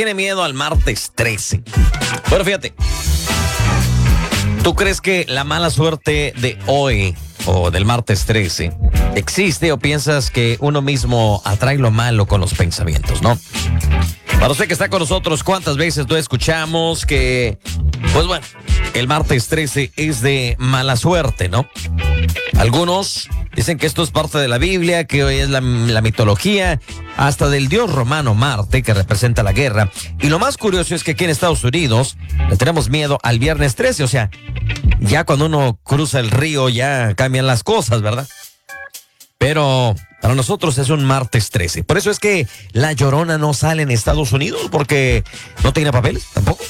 Tiene miedo al martes 13. Bueno, fíjate. ¿Tú crees que la mala suerte de hoy o del martes 13 existe o piensas que uno mismo atrae lo malo con los pensamientos, no? Para usted que está con nosotros, ¿cuántas veces no escuchamos que, pues bueno, el martes 13 es de mala suerte, ¿no? Algunos dicen que esto es parte de la Biblia, que hoy es la mitología, hasta del dios romano Marte, que representa la guerra. Y lo más curioso es que aquí en Estados Unidos le tenemos miedo al viernes 13, o sea, ya cuando uno cruza el río ya cambian las cosas, ¿verdad? Pero para nosotros es un martes 13. Por eso es que la Llorona no sale en Estados Unidos, porque no tiene papeles tampoco.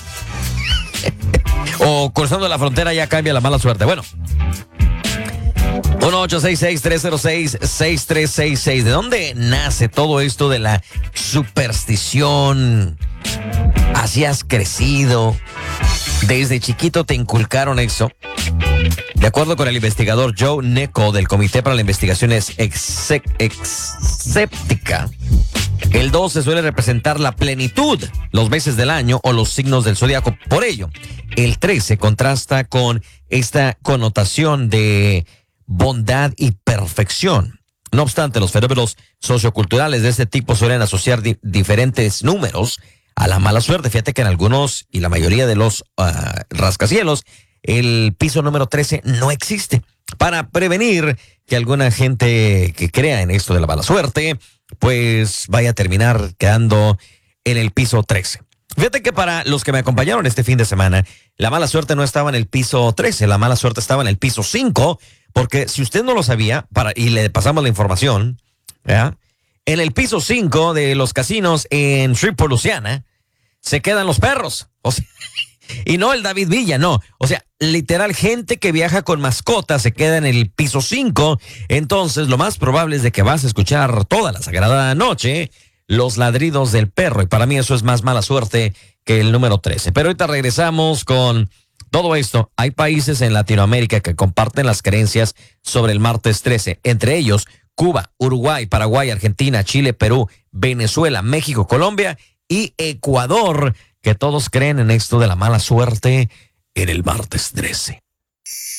O cruzando la frontera ya cambia la mala suerte. Bueno, 1-866-306-6366. ¿De dónde nace todo esto de la superstición? Así has crecido. Desde chiquito te inculcaron eso. De acuerdo con el investigador Joe Neko del Comité para la Investigación Escéptica, el 12 suele representar la plenitud, los meses del año o los signos del zodiaco. Por ello, el 13 contrasta con esta connotación de bondad y perfección. No obstante, los fenómenos socioculturales de este tipo suelen asociar diferentes números a la mala suerte. Fíjate que en algunos y la mayoría de los rascacielos, el piso número 13 no existe. Para prevenir que alguna gente que crea en esto de la mala suerte, pues vaya a terminar quedando en el piso 13. Fíjate que para los que me acompañaron este fin de semana, la mala suerte no estaba en el piso 13, la mala suerte estaba en el piso 5, porque si usted no lo sabía, y le pasamos la información, ¿ya? En el piso 5 de los casinos en Shreveport, Louisiana, se quedan los perros. O sea, y no el David Villa, no. O sea, literal, gente que viaja con mascotas se queda en el piso 5. Entonces, lo más probable es de que vas a escuchar toda la sagrada noche los ladridos del perro. Y para mí eso es más mala suerte que el número 13. Pero ahorita regresamos con todo esto. Hay países en Latinoamérica que comparten las creencias sobre el martes 13. Entre ellos, Cuba, Uruguay, Paraguay, Argentina, Chile, Perú, Venezuela, México, Colombia y Ecuador, que todos creen en esto de la mala suerte en el martes 13.